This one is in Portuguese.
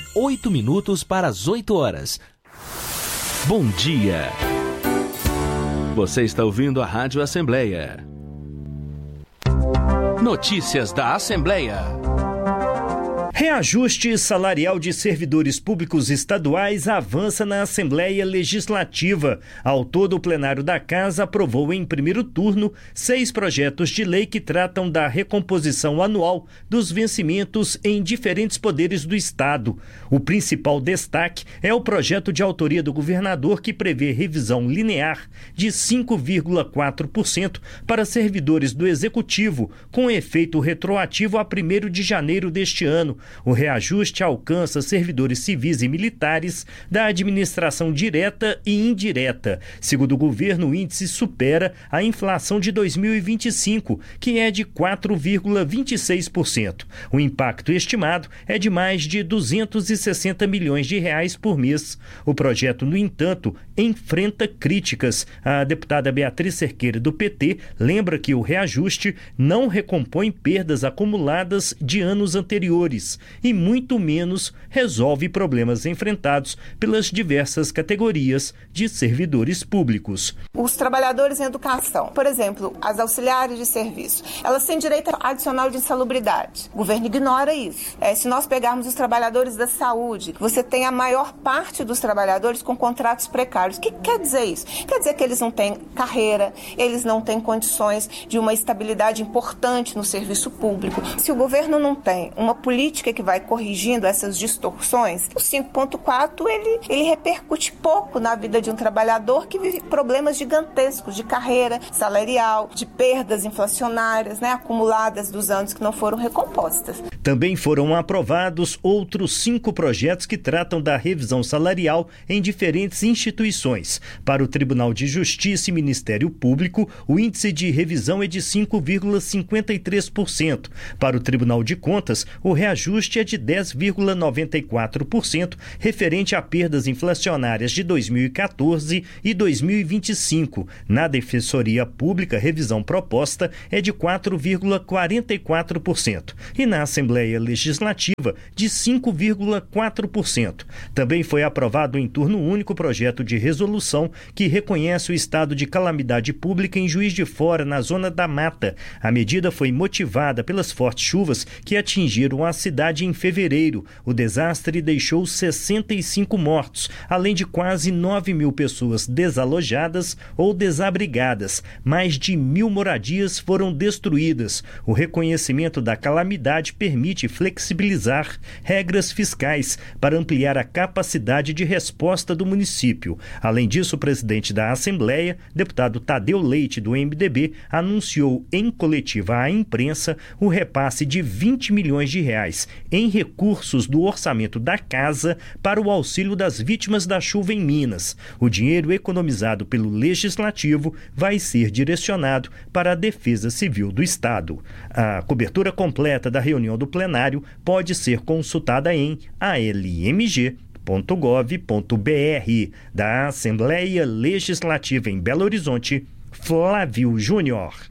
8 minutos para as 8 horas. Bom dia. Você está ouvindo a Rádio Assembleia. Notícias da Assembleia. Reajuste salarial de servidores públicos estaduais avança na Assembleia Legislativa. Ao todo, o plenário da Casa aprovou em primeiro turno 6 projetos de lei que tratam da recomposição anual dos vencimentos em diferentes poderes do Estado. O principal destaque é o projeto de autoria do governador que prevê revisão linear de 5,4% para servidores do Executivo, com efeito retroativo a 1º de janeiro deste ano. O reajuste alcança servidores civis e militares da administração direta e indireta. Segundo o governo, o índice supera a inflação de 2025, que é de 4,26%. O impacto estimado é de mais de 260 milhões de reais por mês. O projeto, no entanto, enfrenta críticas. A deputada Beatriz Cerqueira, do PT, lembra que o reajuste não recompõe perdas acumuladas de anos anteriores e muito menos resolve problemas enfrentados pelas diversas categorias de servidores públicos. Os trabalhadores em educação, por exemplo, as auxiliares de serviço, elas têm direito adicional de insalubridade. O governo ignora isso. Se nós pegarmos os trabalhadores da saúde, você tem a maior parte dos trabalhadores com contratos precários. O que quer dizer isso? Quer dizer que eles não têm carreira, eles não têm condições de uma estabilidade importante no serviço público. Se o governo não tem uma política que vai corrigindo essas distorções, o 5.4 ele repercute pouco na vida de um trabalhador que vive problemas gigantescos de carreira salarial, de perdas inflacionárias, acumuladas dos anos que não foram recompostas. Também foram aprovados outros 5 projetos que tratam da revisão salarial em diferentes instituições. Para o Tribunal de Justiça e Ministério Público, o índice de revisão é de 5,53%. Para o Tribunal de Contas, o reajuste é de 10,94%, referente a perdas inflacionárias de 2014 e 2025. Na Defensoria Pública, a revisão proposta é de 4,44%. E na Assembleia Legislativa, de 5,4%. Também foi aprovado em turno único o projeto de resolução que reconhece o estado de calamidade pública em Juiz de Fora, na Zona da Mata. A medida foi motivada pelas fortes chuvas que atingiram a cidade em fevereiro. O desastre deixou 65 mortos, além de quase 9 mil pessoas desalojadas ou desabrigadas. Mais de 1.000 moradias foram destruídas. O reconhecimento da calamidade permite flexibilizar regras fiscais para ampliar a capacidade de resposta do município. Além disso, o presidente da Assembleia, deputado Tadeu Leite, do MDB, anunciou em coletiva à imprensa o repasse de 20 milhões de reais em recursos do orçamento da Casa para o auxílio das vítimas da chuva em Minas. O dinheiro economizado pelo Legislativo vai ser direcionado para a Defesa Civil do Estado. A cobertura completa da reunião do plenário pode ser consultada em almg.gov.br. Da Assembleia Legislativa em Belo Horizonte, Flávio Júnior.